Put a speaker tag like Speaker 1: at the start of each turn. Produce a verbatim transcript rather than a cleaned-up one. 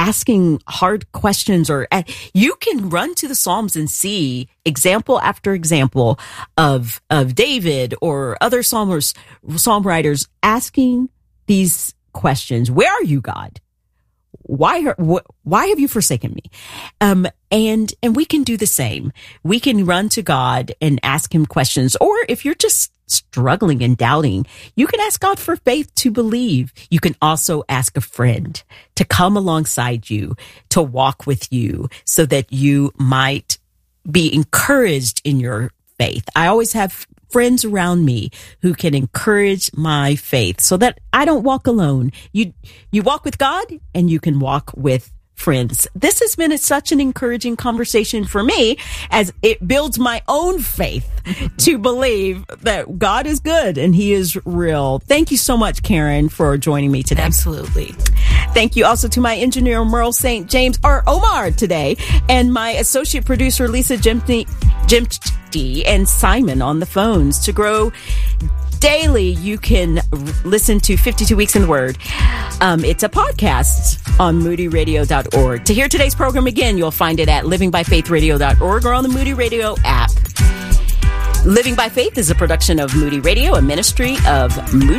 Speaker 1: asking hard questions, or uh, you can run to the Psalms and see example after example of of David or other psalmers, psalm writers asking these questions. Where are you, God? Why are, wh- why have you forsaken me? Um, and, and we can do the same. We can run to God and ask him questions. Or if you're just struggling and doubting, you can ask God for faith to believe. You can also ask a friend to come alongside you, to walk with you so that you might be encouraged in your faith. I always have friends around me who can encourage my faith so that I don't walk alone. You, you walk with God and you can walk with friends. This has been such an encouraging conversation for me as it builds my own faith to believe that God is good and he is real. Thank you so much, Karen, for joining me today.
Speaker 2: Absolutely.
Speaker 1: Thank you also to my engineer, Merle Saint James, or Omar today, and my associate producer, Lisa Jimty, Jimty, and Simon on the phones. To grow daily, you can listen to fifty-two Weeks in the Word. Um, it's a podcast on moody radio dot org. To hear today's program again, you'll find it at living by faith radio dot org or on the Moody Radio app. Living by Faith is a production of Moody Radio, a ministry of Moody